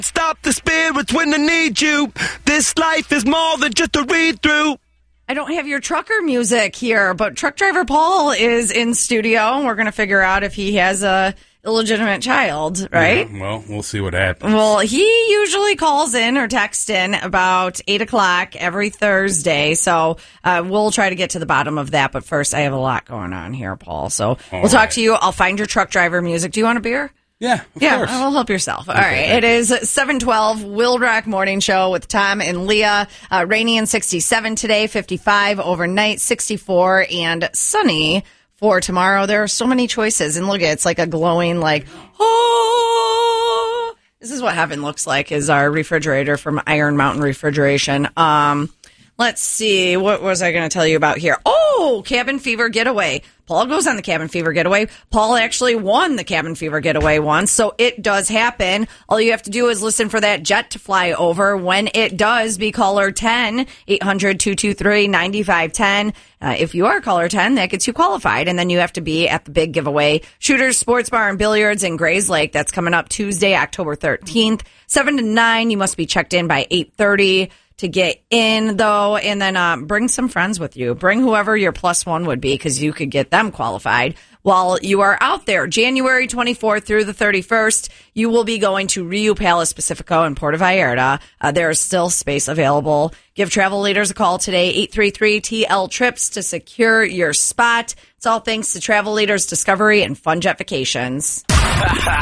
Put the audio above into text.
Stop the spirits when they need you. This life is more than just a read-through. I don't have your trucker music here, but truck driver Paul is in studio, and we're going to figure out if he has a illegitimate child, right? Yeah, well, we'll see what happens. Well, he usually calls in or texts in about 8 o'clock every Thursday, so we'll try to get to the bottom of that. But first, I have a lot going on here, Paul, so we'll talk to you. I'll find your truck driver music. Do you want a beer? Yeah, of course. I will help yourself. All right. It is 7:12 Wildrock Morning Show with Tom and Leah. Rainy and 67 today, 55 overnight, 64 and sunny for tomorrow. There are so many choices. And look, it's like a glowing, like, oh. This is what heaven looks like, is our refrigerator from Iron Mountain Refrigeration. Let's see. What was I going to tell you about here? Oh, Cabin Fever Getaway. Paul goes on the Cabin Fever Getaway. Paul actually won the Cabin Fever Getaway once, so it does happen. All you have to do is listen for that jet to fly over. When it does, be caller 10, 800-223-9510. If you are caller 10, that gets you qualified, and then you have to be at the big giveaway. Shooters Sports Bar and Billiards in Grays Lake. That's coming up Tuesday, October 13th. 7 to 9, you must be checked in by 8:30. To get in, though, and then bring some friends with you. Bring whoever your plus one would be, because you could get them qualified while you are out there. January 24th through the 31st, you will be going to Rio Palace Pacifico in Puerto Vallarta. There is still space available. Give travel leaders a call today, 833-TL-TRIPS, to secure your spot. It's all thanks to Travel Leaders Discovery and Fun Jet Vacations.